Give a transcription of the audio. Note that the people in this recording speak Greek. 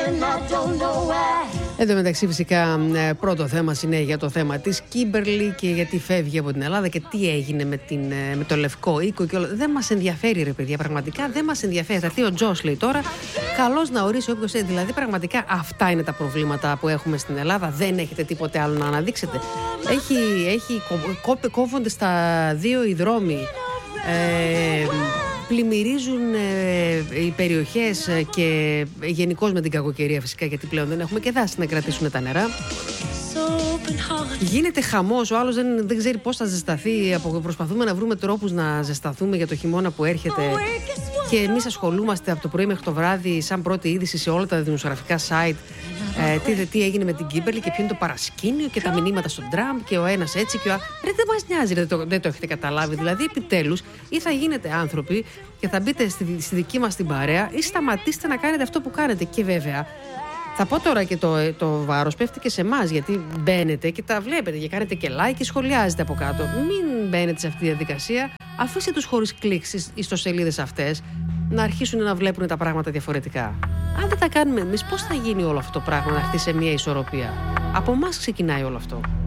Εδώ μεταξύ φυσικά πρώτο θέμα συνέχεια το θέμα της Κίμπερλι και γιατί φεύγει από την Ελλάδα και τι έγινε με το Λευκό Οίκο και όλα. Δεν μας ενδιαφέρει ρε παιδιά, πραγματικά δεν μας ενδιαφέρει. Θα έρθει ο Τζος λέει τώρα, καλώς να ορίσει όποιος θέλει. Δηλαδή πραγματικά αυτά είναι τα προβλήματα που έχουμε στην Ελλάδα, δεν έχετε τίποτε άλλο να αναδείξετε. Κόβονται στα δύο οι δρόμοι. Πλημμυρίζουν οι περιοχές και γενικώς με την κακοκαιρία φυσικά, γιατί πλέον δεν έχουμε και δάση να κρατήσουν τα νερά. Γίνεται χαμός, ο άλλος δεν ξέρει πώς θα ζεσταθεί. Προσπαθούμε να βρούμε τρόπους να ζεσταθούμε για το χειμώνα που έρχεται. Και εμείς ασχολούμαστε από το πρωί μέχρι το βράδυ σαν πρώτη είδηση σε όλα τα δημοσιογραφικά site τι έγινε με την Κίμπερλι και ποιο είναι το παρασκήνιο και τα μηνύματα στον Τραμπ και ο ένας έτσι και ο άλλος. Δεν μας νοιάζει, δεν το έχετε καταλάβει. Δηλαδή επιτέλους ή θα γίνετε άνθρωποι και θα μπείτε στη δική μας την παρέα ή σταματήστε να κάνετε αυτό που κάνετε. Και βέβαια θα πω τώρα και το βάρος πέφτει και σε εμάς, γιατί μπαίνετε και τα βλέπετε και κάνετε και like και σχολιάζετε από κάτω. Μην μπαίνετε σε αυτή τη διαδικασία. Αφήστε τους χωρίς κλικ στις ιστοσελίδες αυτές να αρχίσουν να βλέπουν τα πράγματα διαφορετικά. Αν δεν τα κάνουμε εμείς, πώς θα γίνει όλο αυτό το πράγμα να χτίσει σε μια ισορροπία? Από εμάς ξεκινάει όλο αυτό.